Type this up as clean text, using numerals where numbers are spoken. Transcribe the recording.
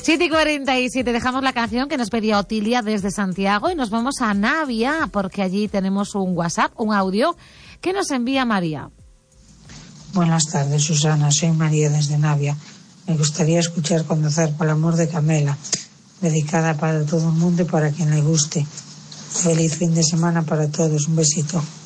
7:47, dejamos la canción que nos pedía Otilia desde Santiago y nos vamos a Navia, porque allí tenemos un WhatsApp, un audio que nos envía María. Buenas tardes, Susana, soy María desde Navia. Me gustaría escuchar Cuando zarpa el amor de Camela, dedicada para todo el mundo y para quien le guste. Feliz fin de semana para todos, un besito.